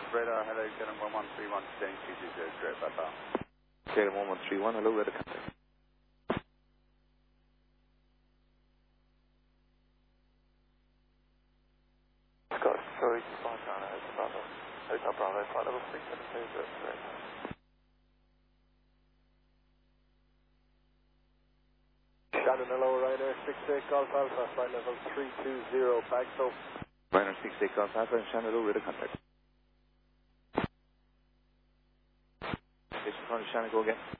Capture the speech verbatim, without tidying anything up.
Radar, hello, Shannon one one three one, Shannon two two zero, direct by bar. Shannon one one three one, hello, weather contact. Scott, sorry, five nine oh, Bravo. Hotel Bravo, flight level three seven two zero, direct. Shannon, hello, Ryanair six eight Golf Alpha, flight level three two zero, Bagso. Ryanair six eight Golf Alpha and Shannon, hello, weather contact. Station front, Shannon, go again.